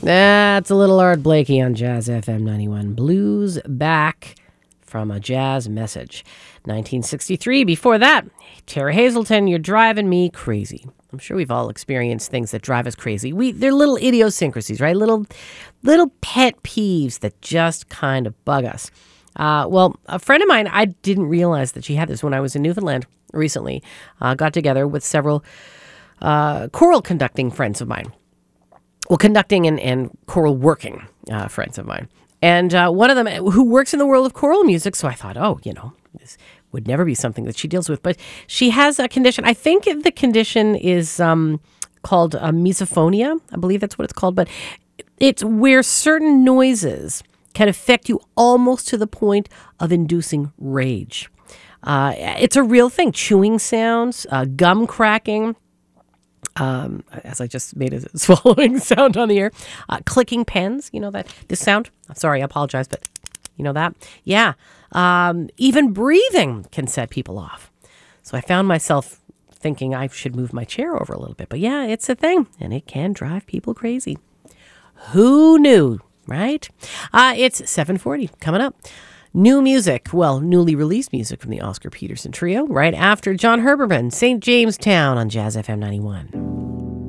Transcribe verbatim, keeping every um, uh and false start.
That's a little Art Blakey on Jazz F M ninety-one. Blues Back from a Jazz Message. nineteen sixty-three. Before that, Tara Hazelton, You're Driving Me Crazy. I'm sure we've all experienced things that drive us crazy. We They're little idiosyncrasies, right? Little, little pet peeves that just kind of bug us. Uh, well, a friend of mine, I didn't realize that she had this when I was in Newfoundland recently. Uh, got together with several uh, choral conducting friends of mine. Well, conducting and, and choral working uh, friends of mine. And uh, one of them who works in the world of choral music. So I thought, oh, you know, this would never be something that she deals with. But she has a condition. I think the condition is um, called uh, misophonia. I believe that's what it's called. But it's where certain noises can affect you almost to the point of inducing rage. Uh, it's a real thing. Chewing sounds, uh, gum cracking, um, as I just made a swallowing sound on the air, uh, clicking pens, you know that, this sound? I'm sorry, I apologize, but you know that? Yeah. Um, even breathing can set people off. So I found myself thinking I should move my chair over a little bit. But yeah, it's a thing, and it can drive people crazy. Who knew? Right? Uh, it's seven forty coming up. New music, well, newly released music from the Oscar Peterson Trio, right after John Herbermann, Saint Jamestown on Jazz F M ninety-one.